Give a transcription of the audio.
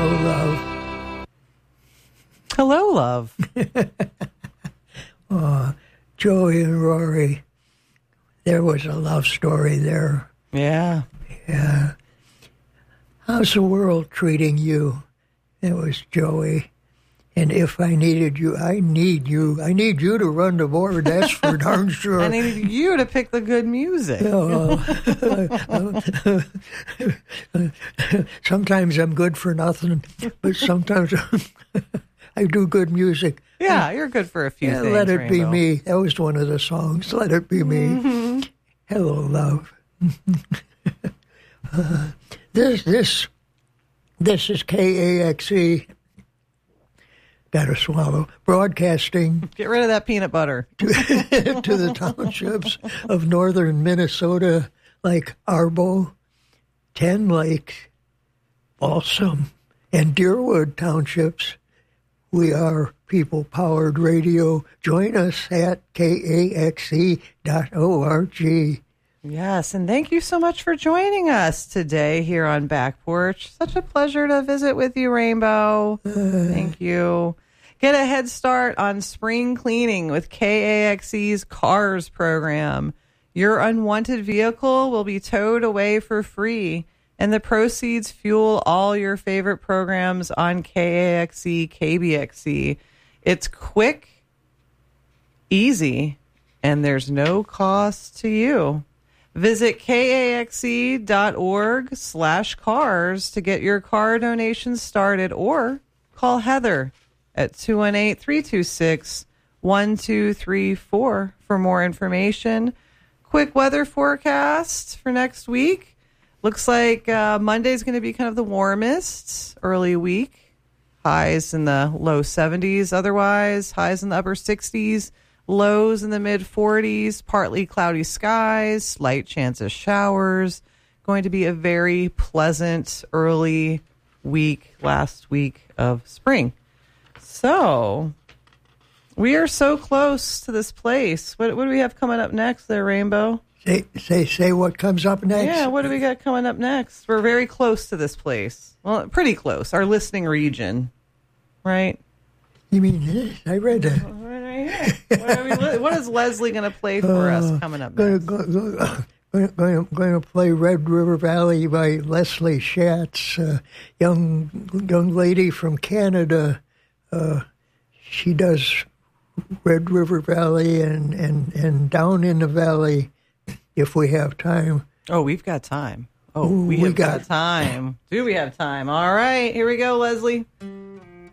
love. Hello, love. Joey and Rory. There was a love story there. Yeah. Yeah. How's the world treating you? It was Joey. And if I needed you, I need you. I need you to run the board. That's for darn sure. I need you to pick the good music. Sometimes I'm good for nothing, but sometimes I do good music. Yeah, you're good for a few things. Let It Rainbow. Be Me. That was one of the songs. Let It Be Me. Mm-hmm. Hello, love. This is KAXE. Gotta swallow. Broadcasting Get rid of that peanut butter. to the townships of northern Minnesota, like Arbo, 10 Lakes, Balsam, and Deerwood townships. We are people-powered radio. Join us at kaxe.org. Yes, and thank you so much for joining us today here on Back Porch. Such a pleasure to visit with you, Rainbow. Thank you. Get a head start on spring cleaning with KAXE's CARS program. Your unwanted vehicle will be towed away for free, and the proceeds fuel all your favorite programs on KAXE, KBXE. It's quick, easy, and there's no cost to you. Visit kaxe.org/cars to get your car donations started, or call Heather at 218-326-1234 for more information. Quick weather forecast for next week. Looks like Monday's going to be kind of the warmest early week. Highs in the low 70s. Otherwise, highs in the upper 60s. Lows in the mid-40s, partly cloudy skies, slight chance of showers. Going to be a very pleasant early week, last week of spring. So, we are so close to this place. What do we have coming up next there, Rainbow? Say what comes up next. Yeah, what do we got coming up next? We're very close to this place. Well, pretty close. Our listening region, right? You mean this? I read that. What is Leslie going to play for us coming up next? Going to play Red River Valley by Leslie Schatz, young lady from Canada. She does Red River Valley and down in the valley if we have time. Oh, we've got time. Oh, we have got time. Do we have time? All right, here we go, Leslie.